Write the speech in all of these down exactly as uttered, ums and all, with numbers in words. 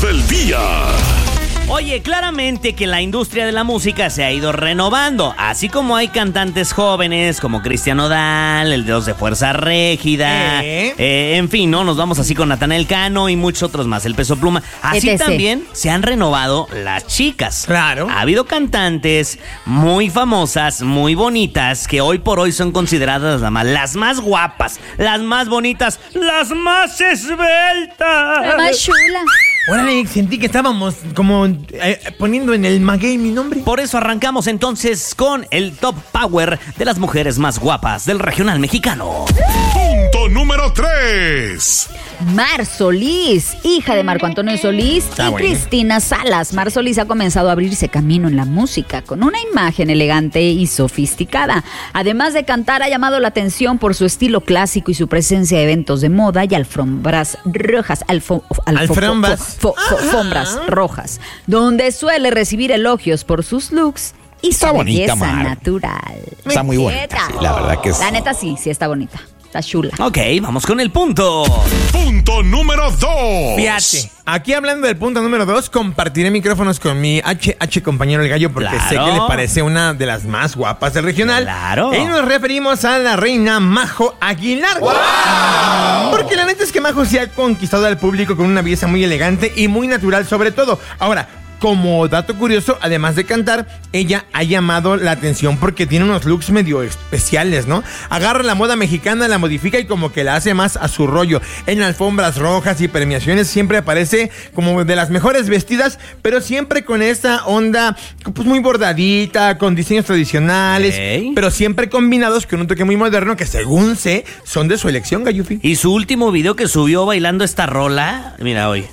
del día. Oye, claramente que la industria de la música se ha ido renovando, así como hay cantantes jóvenes como Cristian Nodal, el Dios de Fuerza Régida, ¿Eh? eh, en fin, ¿no? Nos vamos así con Natanael Cano y muchos otros más, el Peso Pluma. Así etcétera. también se han renovado las chicas. Claro. Ha habido cantantes muy famosas, muy bonitas, que hoy por hoy son consideradas las más, las más guapas, las más bonitas, las más esbeltas. La más chula. Órale, sentí que estábamos como eh, poniendo en el maguey mi nombre. Por eso arrancamos entonces con el Top Power de las mujeres más guapas del regional mexicano. Punto número tres. Mar Solís, hija de Marco Antonio Solís Está y bueno. Cristina Salas. Mar Solís ha comenzado a abrirse camino en la música con una imagen elegante y sofisticada. Además de cantar, ha llamado la atención por su estilo clásico y su presencia en eventos de moda y alfombras rojas. Alfo, alfo, Alfombras. fo- fo- fo- alfombras rojas, donde suele recibir elogios por sus looks y Está su bonita, belleza Mar. natural. Está muy bonita, Neta. sí, la verdad que sí. La neta sí, sí está bonita. Está chula. Ok, vamos con el punto. Punto número dos. Fíjate, aquí hablando del punto número dos, compartiré micrófonos con mi H H compañero el gallo porque Claro. sé que le parece una de las más guapas del regional. Claro. Y nos referimos a la reina Majo Aguilar. Porque la neta es que Majo se ha conquistado al público con una belleza muy elegante y muy natural sobre todo. Ahora, como dato curioso, además de cantar, ella ha llamado la atención porque tiene unos looks medio especiales, ¿no? Agarra la moda mexicana, la modifica y como que la hace más a su rollo. En alfombras rojas y premiaciones siempre aparece como de las mejores vestidas, pero siempre con esa onda pues muy bordadita, con diseños tradicionales, Ok. pero siempre combinados con un toque muy moderno que según sé son de su elección, Gayufi. Y su último video que subió bailando esta rola, mira hoy.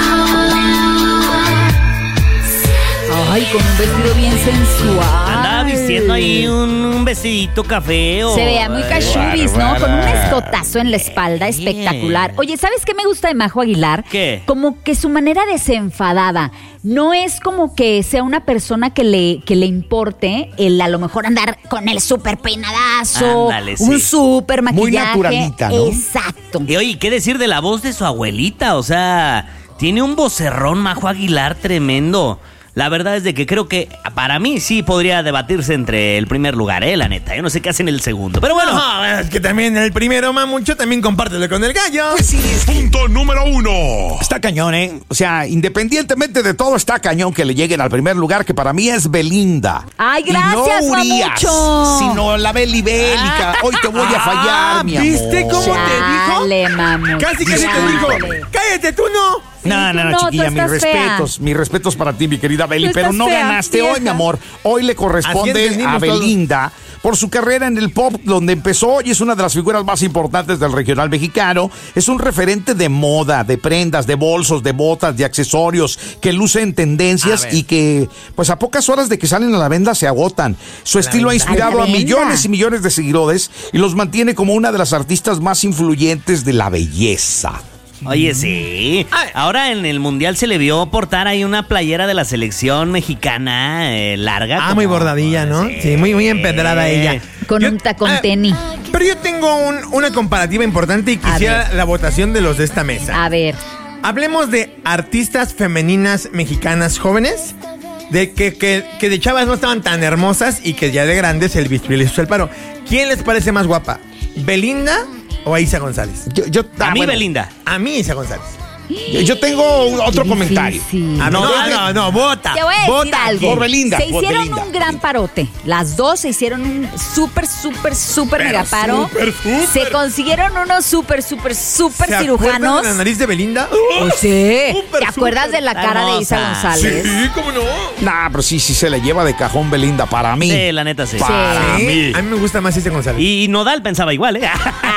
Ay, con un vestido bien sensual. Andaba vistiendo ahí un, un vestidito café o... Se veía muy Ay, cachubis, ¿no? bárbara. Con un escotazo en la espalda espectacular. Oye, ¿sabes qué me gusta de Majo Aguilar? ¿Qué? Como que su manera desenfadada. No es como que sea una persona que le, que le importe el a lo mejor andar con el súper peinadazo, Ándale, sí. un súper maquillaje. Muy naturalita, ¿no? Exacto. Y oye, ¿qué decir de la voz de su abuelita? O sea, tiene un vocerrón Majo Aguilar tremendo. La verdad es de que creo que para mí sí podría debatirse entre el primer lugar, eh, la neta. Yo no sé qué hace en el segundo, pero bueno. No, es que también el primero, mamucho, también compártelo con el gallo. Punto número uno. Está cañón, ¿eh? O sea, independientemente de todo, está cañón que le lleguen al primer lugar, que para mí es Belinda. Ay, Y gracias, no Urias, mamucho. sino la Beli Bélica. Hoy te voy a fallar, Ah, mi ¿viste amor. cómo te dijo? Dale, mamu. Casi, casi te Dale. dijo, cállate tú no. Sí, No, no, tú no, no, chiquilla, tú mis estás fea. respetos, mis respetos para ti, mi querida Beli, Tú pero estás no fea, ganaste vieja. hoy, mi amor. Hoy le Así corresponde entendimos a todos. Belinda por su carrera en el pop, donde empezó y es una de las figuras más importantes del regional mexicano. Es un referente de moda, de prendas, de bolsos, de botas, de accesorios, que luce en A tendencias ver. y que, pues a pocas horas de que salen a la venda, se agotan. Su estilo ha venda. inspirado ¿A a la venda? millones y millones de seguidores y los mantiene como una de las artistas más influyentes de la belleza. Oye, sí. Ay. Ahora en el Mundial se le vio portar ahí una playera de la selección mexicana eh, larga. Ah, como- muy bordadilla, ¿no? Sí, muy, muy empedrada ella. Con Yo- un tacón ah, tenis. Pero yo tengo un- una comparativa importante y A quisiera la votación de los de esta mesa. A ver. Hablemos de artistas femeninas mexicanas jóvenes, de que, que, que de chavas no estaban tan hermosas y que ya de grandes el bisturí les hizo el paro. ¿Quién les parece más guapa? ¿Belinda o a Isa González? Yo, yo- A ah, mí, bueno, Belinda. A mí Isa González. Yo, yo tengo un- otro Qué comentario. difícil. A mí- No, no, yo- no, no, vota. Te voy a decir vota. algo. Por Belinda, Se por hicieron Belinda. un gran parote. Las dos se hicieron un súper, súper, súper Pero mega paro. súper, súper. Se consiguieron unos súper, súper, súper ¿Se cirujanos. acuerdan de la nariz de Belinda? Pues sí. Súper, ¿Te acuerdas súper de la cara de Isa hermosa. González? Sí, cómo no. Nah, pero sí, sí se le lleva de cajón Belinda para mí. Sí, la neta sí. Para Sí, mí. a mí me gusta más Isa González. Y, y Nodal pensaba igual, ¿eh?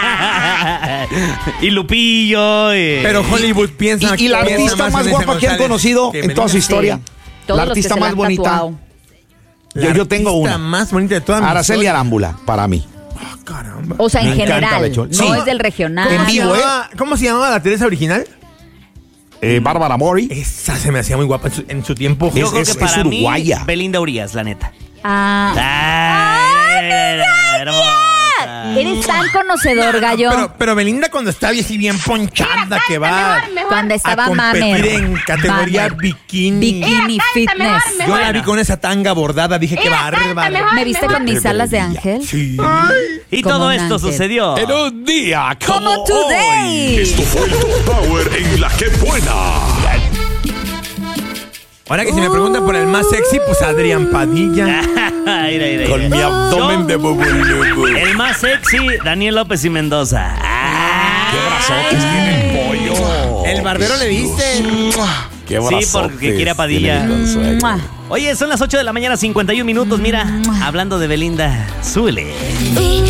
y Lupillo. y- Pero Hollywood piensa Y, y la piensa artista más en Isa guapa que han González conocido que en toda su Belinda. historia. Todos La los que artista se la más han bonita. tatuado. La Yo, yo tengo artista una. más bonita de toda mi Araceli historia. Arámbula, para mí. Ah, caramba. O sea, en Me encanta general. Bechol. No Sí. es del regional. En ¿Cómo se vivo, ¿eh? llamaba- ¿Cómo se llamaba la Teresa original? Eh, Bárbara Mori. Esa se me hacía muy guapa en su, en su tiempo. Yo Es- creo es- que para es mí, uruguaya. Belinda Urias, la neta. Ah. Ay, hermosa. Eres tan conocedor, gallo. Pero, pero Belinda cuando está así bien ponchada que va Cuando estaba a competir mamer. en categoría Mamer. bikini. Bikini fitness. Yo la vi con esa tanga bordada, dije que bárbaro. ¿Me viste con mis alas de ángel? Sí. Y Como todo un esto ángel. sucedió. En un día como, Como today. Esto fue el Top Power en La Que Buena. Ahora que si me preguntan por el más sexy, pues Adrián Padilla. Mira, mira, Con mira. mi abdomen Yo, de bubulubu. El más sexy, Daniel López y Mendoza. ¡Qué brazotes tiene el pollo! El barbero le dice. ¡Qué Sí, brazotes porque quiere a Padilla. tiene mi consuelo! Mua. Oye, son las ocho de la mañana, cincuenta y un minutos. Mira, hablando de Belinda, súbele.